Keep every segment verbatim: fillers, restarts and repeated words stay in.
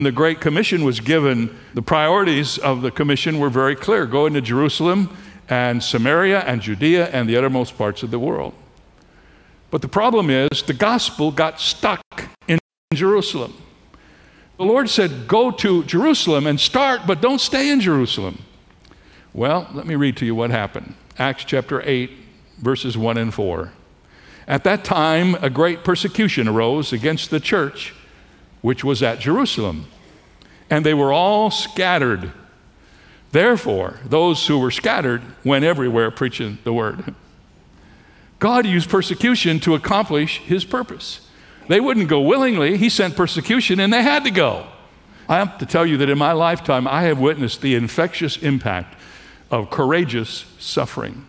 the Great Commission was given, the priorities of the commission were very clear. Go into Jerusalem and Samaria and Judea and the uttermost parts of the world. But the problem is the gospel got stuck in Jerusalem. The Lord said, go to Jerusalem and start, but don't stay in Jerusalem. Well, let me read to you what happened. Acts chapter eight, verses one and four. At that time, a great persecution arose against the church, which was at Jerusalem, and they were all scattered. Therefore, those who were scattered went everywhere preaching the word. God used persecution to accomplish his purpose. They wouldn't go willingly. He sent persecution, and they had to go. I have to tell you that in my lifetime, I have witnessed the infectious impact of courageous suffering.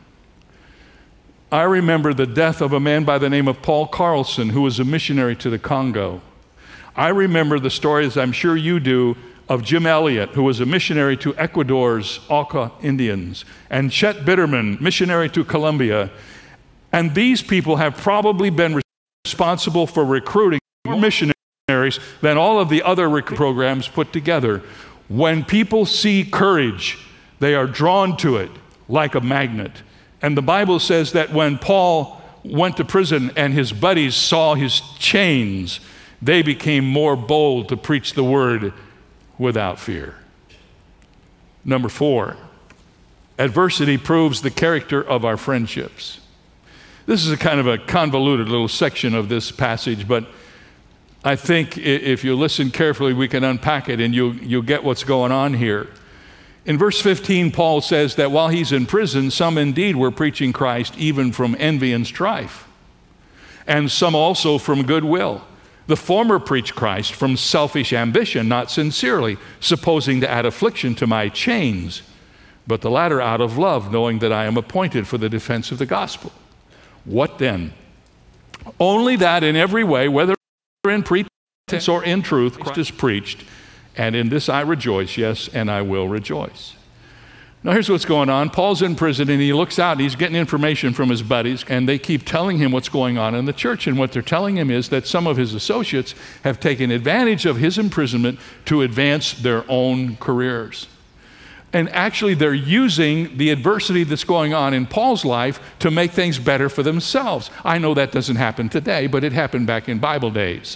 I remember the death of a man by the name of Paul Carlson, who was a missionary to the Congo. I remember the stories, I'm sure you do, of Jim Elliot, who was a missionary to Ecuador's Auca Indians, and Chet Bitterman, missionary to Colombia. And these people have probably been responsible for recruiting more missionaries than all of the other rec- programs put together. When people see courage, they are drawn to it like a magnet. And the Bible says that when Paul went to prison and his buddies saw his chains, they became more bold to preach the word without fear. Number four, adversity proves the character of our friendships. This is a kind of a convoluted little section of this passage, but I think if you listen carefully, we can unpack it and you'll, you'll get what's going on here. In verse fifteen, Paul says that while he's in prison, some indeed were preaching Christ even from envy and strife, and some also from goodwill. The former preach Christ from selfish ambition, not sincerely, supposing to add affliction to my chains, but the latter out of love, knowing that I am appointed for the defense of the gospel. What then? Only that in every way, whether in pretense or in truth, Christ is preached, and in this I rejoice, yes, and I will rejoice. Now here's what's going on. Paul's in prison and he looks out and he's getting information from his buddies, and they keep telling him what's going on in the church. And what they're telling him is that some of his associates have taken advantage of his imprisonment to advance their own careers. And actually they're using the adversity that's going on in Paul's life to make things better for themselves. I know that doesn't happen today, but it happened back in Bible days.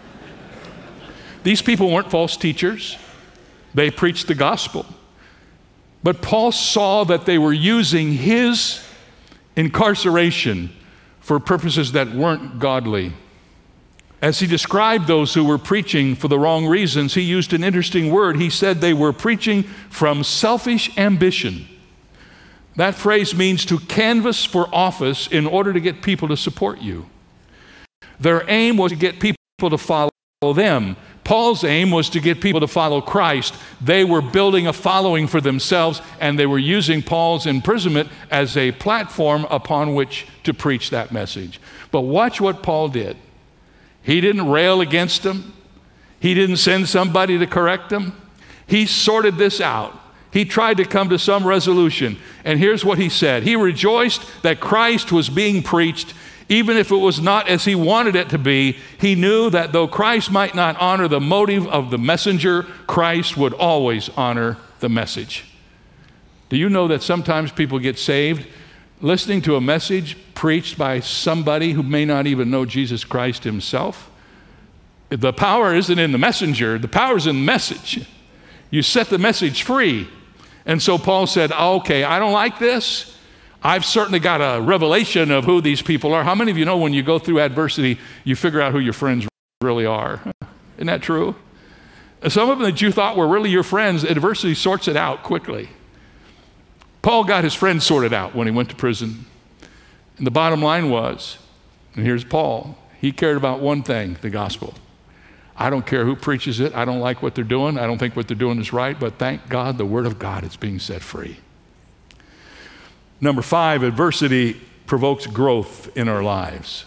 These people weren't false teachers. They preached the gospel. But Paul saw that they were using his incarceration for purposes that weren't godly. As he described those who were preaching for the wrong reasons, he used an interesting word. He said they were preaching from selfish ambition. That phrase means to canvass for office in order to get people to support you. Their aim was to get people to follow them. Paul's aim was to get people to follow Christ. They were building a following for themselves, and they were using Paul's imprisonment as a platform upon which to preach that message. But watch what Paul did. He didn't rail against them. He didn't send somebody to correct them. He sorted this out. He tried to come to some resolution. And here's what he said. He rejoiced that Christ was being preached, even if it was not as he wanted it to be. He knew that though Christ might not honor the motive of the messenger, Christ would always honor the message. Do you know that sometimes people get saved listening to a message preached by somebody who may not even know Jesus Christ himself? The power isn't in the messenger, the power is in the message. You set the message free. And so Paul said, okay, I don't like this. I've certainly got a revelation of who these people are. How many of you know when you go through adversity, you figure out who your friends really are? Isn't that true? Some of them that you thought were really your friends, adversity sorts it out quickly. Paul got his friends sorted out when he went to prison. And the bottom line was, and here's Paul, he cared about one thing, the gospel. I don't care who preaches it. I don't like what they're doing. I don't think what they're doing is right, but thank God the word of God is being set free. Number five, adversity provokes growth in our lives.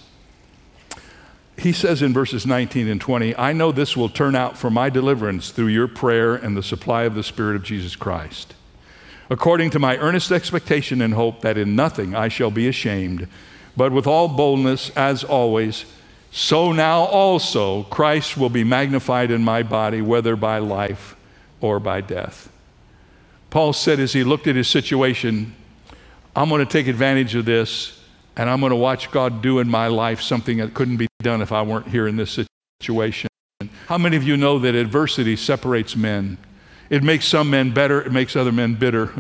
He says in verses nineteen and twenty, I know this will turn out for my deliverance through your prayer and the supply of the Spirit of Jesus Christ, according to my earnest expectation and hope that in nothing I shall be ashamed, but with all boldness, as always, so now also Christ will be magnified in my body, whether by life or by death. Paul said as he looked at his situation, I'm going to take advantage of this, and I'm going to watch God do in my life something that couldn't be done if I weren't here in this situation. How many of you know that adversity separates men? It makes some men better, it makes other men bitter.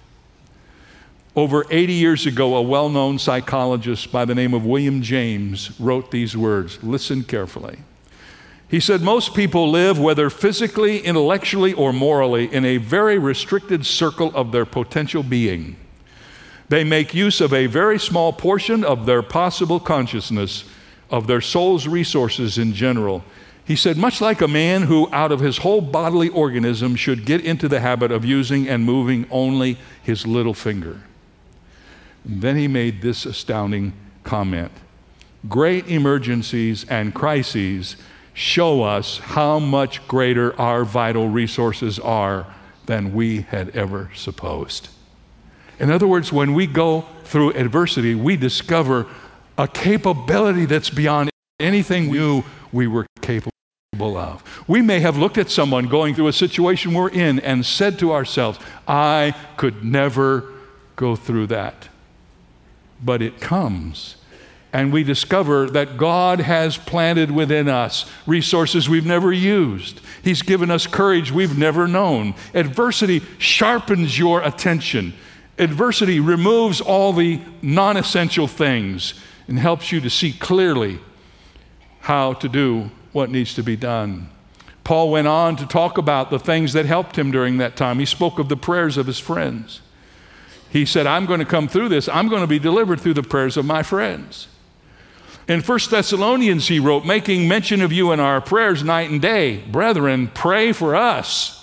Over eighty years ago, a well-known psychologist by the name of William James wrote these words. Listen carefully. He said, most people live, whether physically, intellectually, or morally, in a very restricted circle of their potential being. They make use of a very small portion of their possible consciousness, of their soul's resources in general. He said, much like a man who out of his whole bodily organism should get into the habit of using and moving only his little finger. And then he made this astounding comment. Great emergencies and crises show us how much greater our vital resources are than we had ever supposed. In other words, when we go through adversity, we discover a capability that's beyond anything we knew we were capable of. We may have looked at someone going through a situation we're in and said to ourselves, I could never go through that. But it comes, and we discover that God has planted within us resources we've never used. He's given us courage we've never known. Adversity sharpens your attention. Adversity removes all the non-essential things and helps you to see clearly how to do what needs to be done. Paul went on to talk about the things that helped him during that time. He spoke of the prayers of his friends. He said, I'm going to come through this. I'm going to be delivered through the prayers of my friends. In First Thessalonians, he wrote, making mention of you in our prayers night and day. Brethren, pray for us.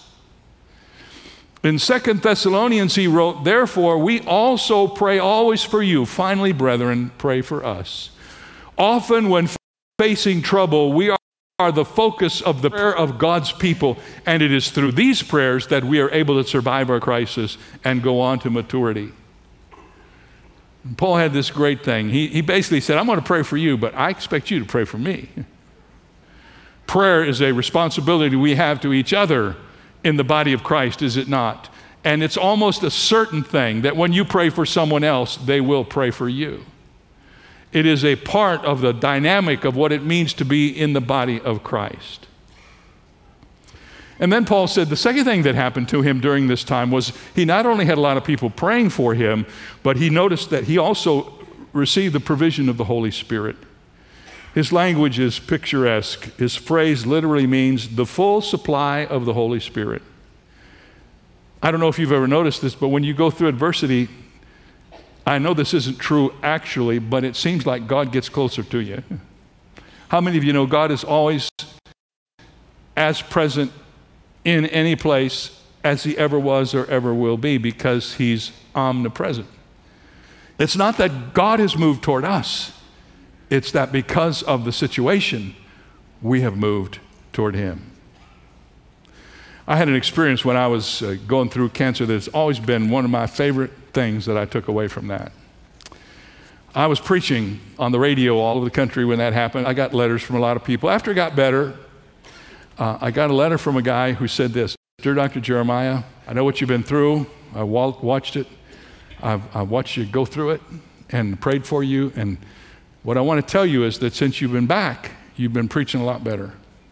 In Second Thessalonians, he wrote, therefore, we also pray always for you. Finally, brethren, pray for us. Often when facing trouble, we are are the focus of the prayer of God's people, and it is through these prayers that we are able to survive our crisis and go on to maturity. And Paul had this great thing. He, he basically said, I'm going to pray for you, but I expect you to pray for me. Prayer is a responsibility we have to each other in the body of Christ, is it not? And it's almost a certain thing that when you pray for someone else, they will pray for you. It is a part of the dynamic of what it means to be in the body of Christ. And then Paul said the second thing that happened to him during this time was he not only had a lot of people praying for him, but he noticed that he also received the provision of the Holy Spirit. His language is picturesque. His phrase literally means the full supply of the Holy Spirit. I don't know if you've ever noticed this, but when you go through adversity, I know this isn't true actually, but it seems like God gets closer to you. How many of you know God is always as present in any place as he ever was or ever will be because he's omnipresent? It's not that God has moved toward us. It's that because of the situation, we have moved toward him. I had an experience when I was uh, going through cancer that's always been one of my favorite things that I took away from that. I was preaching on the radio all over the country when that happened. I got letters from a lot of people. After it got better, uh, I got a letter from a guy who said this, Dear Doctor Jeremiah, I know what you've been through. I wa- watched it. I've, I've watched you go through it and prayed for you. And what I want to tell you is that since you've been back, you've been preaching a lot better.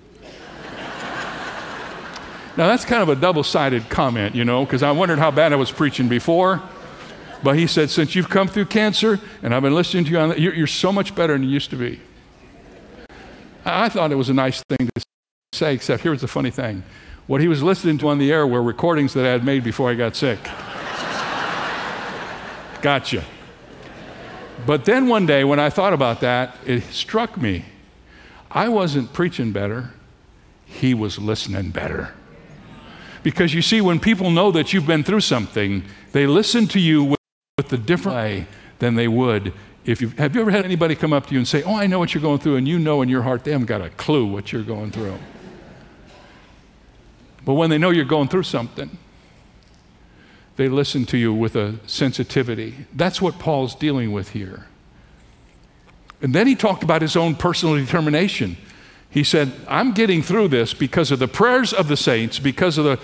Now, that's kind of a double-sided comment, you know, because I wondered how bad I was preaching before. But he said, since you've come through cancer, and I've been listening to you on that, you're, you're so much better than you used to be. I thought it was a nice thing to say, except here's the funny thing. What he was listening to on the air were recordings that I had made before I got sick. Gotcha. But then one day when I thought about that, it struck me. I wasn't preaching better. He was listening better. Because you see, when people know that you've been through something, they listen to you with, with a different way than they would if you have you ever had anybody come up to you and say, oh, I know what you're going through, and you know in your heart they haven't got a clue what you're going through. But when they know you're going through something, they listen to you with a sensitivity. That's what Paul's dealing with here. And then he talked about his own personal determination. He said, I'm getting through this because of the prayers of the saints, because of the